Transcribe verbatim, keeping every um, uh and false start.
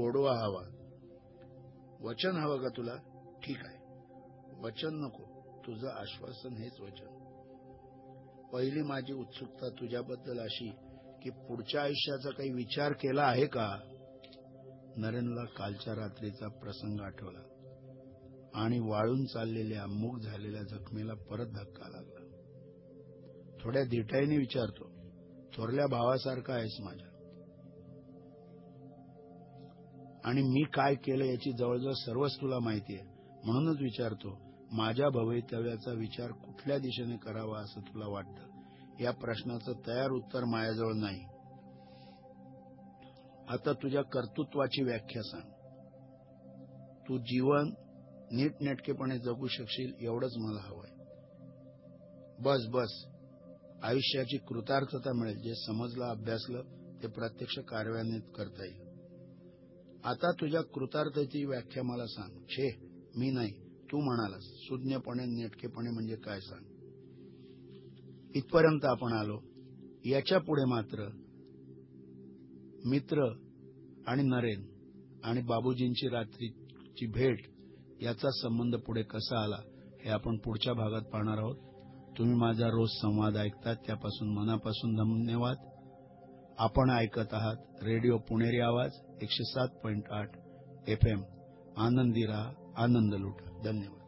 गोडवा हवा. वचन हवं का तुला? ठीक आहे, वचन नको, तुझं आश्वासन हेच वचन. पहिली माझी उत्सुकता तुझ्याबद्दल अशी की पुढच्या आयुष्याचा काही विचार केला आहे का? नरेनला कालच्या रात्रीचा प्रसंग आठवला आणि वाळून चाललेल्या मूग झालेल्या जखमेला परत धक्का लागला. थोड्या धिटाईने विचारतो, थोरल्या भावासारखा आहेस माझ्या, आणि मी काय केलं याची जवळजवळ सर्वच तुला माहिती आहे. म्हणूनच विचारतो, माझ्या भवितव्याचा विचार कुठल्या दिशेने करावा असं तुला वाटतं? या प्रश्नाचं तयार उत्तर माझ्याजवळ नाही. आता तुझ्या कर्तृत्वाची व्याख्या सांग. तू जीवन नीटनेटकेपणे जगू शकशील एवढंच मला हवंय. बस बस, आयुष्याची कृतार्थता मिळेल. जे समजलं अभ्यासलं ते प्रत्यक्ष कार्यान्वित करता येईल. आता तुझ्या कृतार्थतेची व्याख्या मला सांग. छे, मी नाही, तू म्हणालास. सुज्ञपणे नेटकेपणे म्हणजे काय सांग. इथपर्यंत आपण आलो. याच्या पुढे मात्र मित्र आणि नरेन आणि बाबूजींची रात्रीची भेट याचा संबंध पुढे कसा आला हे आपण पुढच्या भागात पाहणार आहोत. तुम्ही माझा रोज संवाद ऐकतात त्यापासून मनापासून धन्यवाद. आपण ऐकत आहात रेडिओ पुणेरी आवाज एकशे सात पॉइंट आठ एफ एम. आनंदी राहा, आनंद लुटा. धन्यवाद.